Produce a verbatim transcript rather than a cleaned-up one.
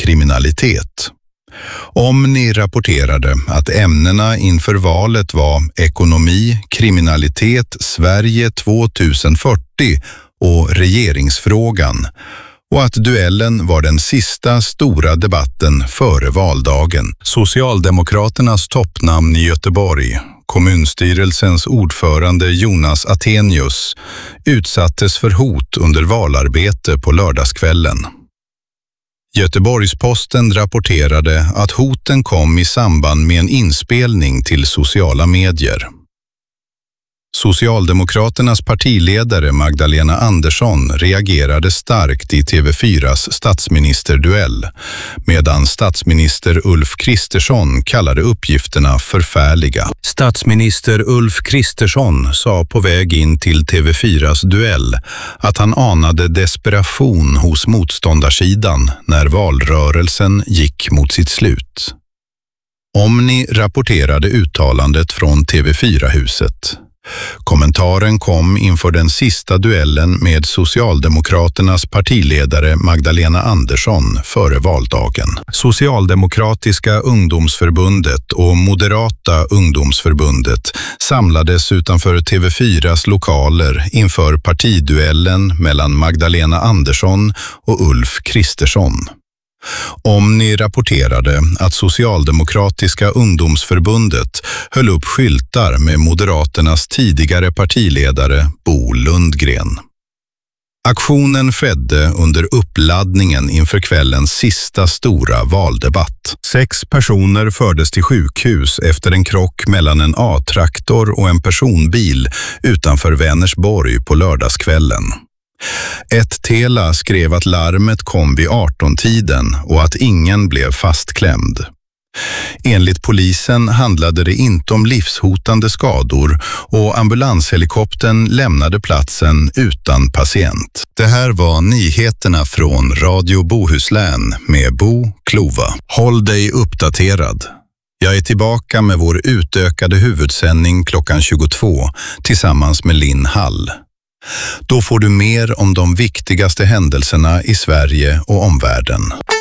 kriminalitet. Omni rapporterade att ämnena inför valet var ekonomi, kriminalitet, Sverige tjugohundrafyrtio och regeringsfrågan, och att duellen var den sista stora debatten före valdagen. Socialdemokraternas toppnamn i Göteborg, kommunstyrelsens ordförande Jonas Attenius, utsattes för hot under valarbete på lördagskvällen. Göteborgs-Posten rapporterade att hoten kom i samband med en inspelning till sociala medier. Socialdemokraternas partiledare Magdalena Andersson reagerade starkt i T V fyras statsministerduell, medan statsminister Ulf Kristersson kallade uppgifterna förfärliga. Statsminister Ulf Kristersson sa på väg in till T V fyras duell att han anade desperation hos motståndarsidan när valrörelsen gick mot sitt slut. Omni rapporterade uttalandet från T V fyra-huset. Kommentaren kom inför den sista duellen med Socialdemokraternas partiledare Magdalena Andersson före valdagen. Socialdemokratiska ungdomsförbundet och Moderata ungdomsförbundet samlades utanför T V fyras lokaler inför partiduellen mellan Magdalena Andersson och Ulf Kristersson. Omni rapporterade att Socialdemokratiska ungdomsförbundet höll upp skyltar med Moderaternas tidigare partiledare Bo Lundgren. Aktionen skedde under uppladdningen inför kvällens sista stora valdebatt. Sex personer fördes till sjukhus efter en krock mellan en A-traktor och en personbil utanför Vänersborg på lördagskvällen. Ett Tela skrev att larmet kom vid arton-tiden och att ingen blev fastklämd. Enligt polisen handlade det inte om livshotande skador och ambulanshelikoptern lämnade platsen utan patient. Det här var nyheterna från Radio Bohuslän med Bo Klova. Håll dig uppdaterad. Jag är tillbaka med vår utökade huvudsändning klockan tjugotvå tillsammans med Linn Hall. Då får du mer om de viktigaste händelserna i Sverige och omvärlden.